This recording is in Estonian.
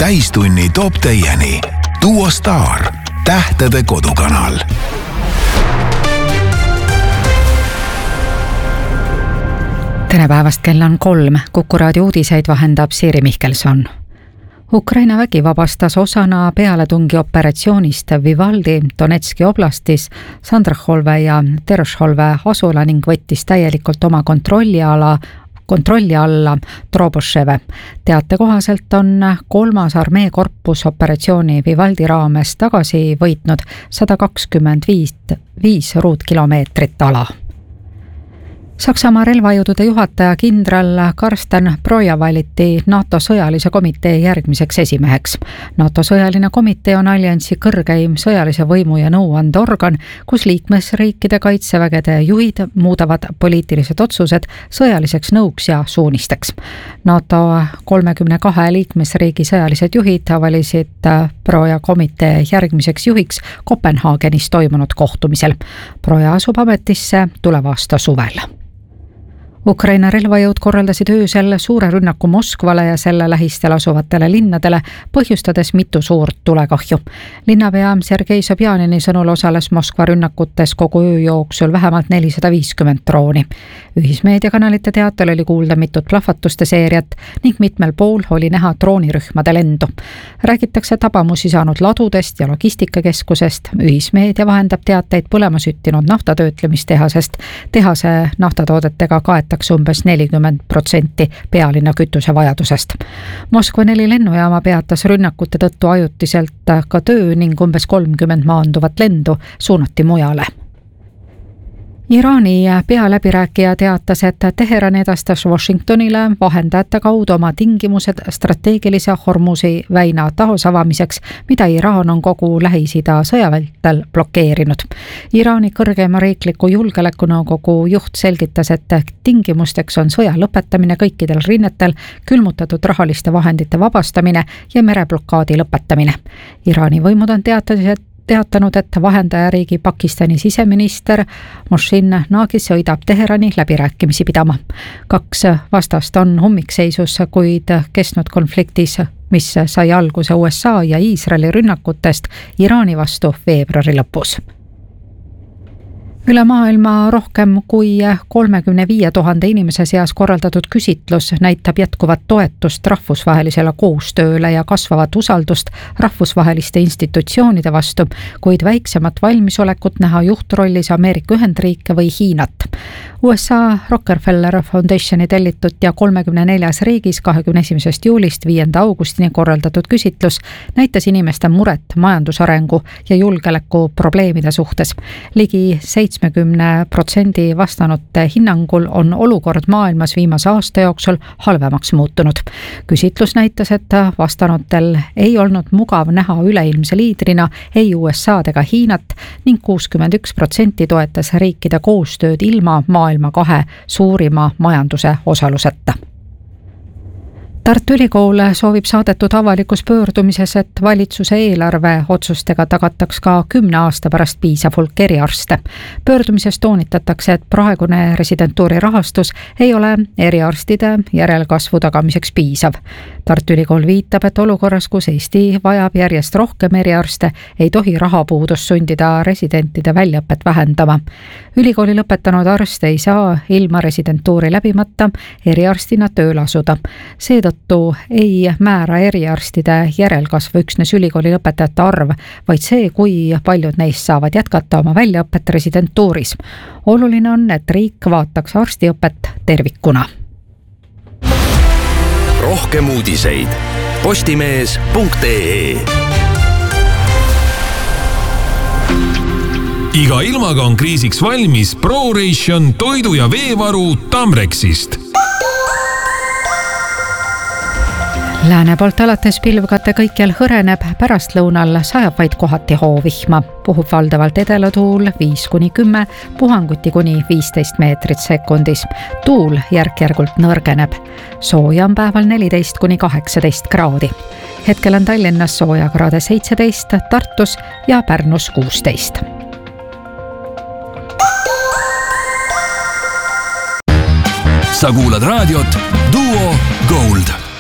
täistunni toob teieni Duo Star, tähtede kodukanal. Tere päevast, kell on 3. Kuku raadio uudiseid vahendab Siiri Mihkelson. Ukraina vägi vabastas osana pealetungi operatsioonist Vivaldi Donetski oblastis Sandraholve ja Terošholve asula ning võttis täielikult oma kontrolli alla Droboševe. Teate kohaselt on 3. armeekorpus operatsiooni Vivaldi raames tagasi võitnud 125 ruutkilomeetrit ala. Saksamaa relvajõudude juhataja kindral Karsten Broja valiti NATO sõjalise komitee järgmiseks esimeheks. NATO sõjaline komitee on alliansi kõrgeim sõjalise võimu ja nõuandeorgan, kus liikmesriikide kaitsevägede juhid muudavad poliitilised otsused sõjaliseks nõuks ja suunisteks. NATO 32 liikmesriigi sõjalised juhid valisid Broja komitee järgmiseks juhiks Kopenhaagenis toimunud kohtumisel. Broja asub ametisse tuleva aasta suvel. Ukraina relvajõud korraldasid öösel suure rünnaku Moskvale ja selle lähistel asuvatele linnadele, põhjustades mitu suurt tulekahju. Linnapea Sergei Sobjanini sõnul osales Moskva rünnakutes kogu öö jooksul vähemalt 450 drooni. Ühismeediakanalite teatel oli kuulda mitut plahvatuste seeriat ning mitmel pool oli näha droonirühmade lendu. Räägitakse tabamusi saanud ladudest ja logistikakeskusest. Ühismeedia vahendab teateid põlema süttinud naftatöötlemistehasest. Tehase naftatoodetega kaetakse umbes 40% pealinna kütuse vajadusest. Moskva 4 lennujaama peatas rünnakute tõttu ajutiselt ka töö ning umbes 30 maanduvat lendu suunati mujale. Iraani pealäbirääkija teatas, et Teheran edastas Washingtonile vahendajate kaudu oma tingimused strateegilise Hormuzi väina taasavamiseks, mida Iraan on kogu Lähis-Ida sõjavältel blokeerinud. Iraani kõrgema riikliku julgeolekunõukogu juht selgitas, et tingimusteks on sõja lõpetamine kõikidel rinnetel, külmutatud rahaliste vahendite vabastamine ja mereblokaadi lõpetamine. Iraani võimud on teatanud, et vahendajariigi Pakistani siseminister Mohsin Nagi sõidab Teherani läbirääkimisi pidama. 2 vastast on ummikseisus, kuid kestnud konfliktis, mis sai alguse USA ja Iisraeli rünnakutest Iraani vastu veebruari lõpus. Üle maailma rohkem kui 35 000 inimese seas korraldatud küsitlus näitab jätkuvat toetust rahvusvahelisele koostööle ja kasvavat usaldust rahvusvaheliste institutsioonide vastu, kuid väiksemat valmisolekut näha juhtrollis Ameerika Ühendriike või Hiinat. USA Rockefeller Foundationi tellitud ja 34 riigis 21. juulist 5. augustini korraldatud küsitlus näitas inimeste muret majandusarengu ja julgeoleku probleemide suhtes. Ligi 70% vastanute hinnangul on olukord maailmas viimase aasta jooksul halvemaks muutunud. Küsitlus näitas, et vastanutel ei olnud mugav näha üleilmse liidrina ei USA'd ega Hiinat ning 61% toetas riikide koostööd ilma maailma 2 suurima majanduse osaluseta. Tartu Ülikool soovib saadetud avalikus pöördumises, et valitsuse eelarve otsustega tagataks ka 10 aasta pärast piisav hulk eriarste. Pöördumises toonitatakse, et praegune residentuuri rahastus ei ole eriarstide järelkasvu tagamiseks piisav. Tartu Ülikool viitab, et olukorras, kus Eesti vajab järjest rohkem eriarste, ei tohi rahapuudus sundida residentide väljaõpet vähendama. Ülikooli lõpetanud arst ei saa ilma residentuuri läbimata eriarstina tööle asuda. Seetõttu ei määra eriarstide järelkasvu üksnes ülikooli lõpetajate arv, vaid see, kui paljud neist saavad jätkata oma väljaõpet residentuuris. Oluline on, et riik vaataks arstiõpet tervikuna. Rohkem uudiseid postimees.ee. Iga ilmaga on kriisiks valmis ProRation toidu- ja veevaru Tamrexist. Lääne poolt alates pilvkate kõikjal hõreneb, pärastlõunal sajab vaid kohati hoovihma. Puhub valdavalt edelatuul 5-10, puhanguti kuni 15 meetrit sekundis. Tuul järk-järgult nõrgeneb. Sooja on päeval 14-18 kraadi. Hetkel on Tallinnas soojakraade 17, Tartus ja Pärnus 16. Sa kuulad raadiot Duo Gold.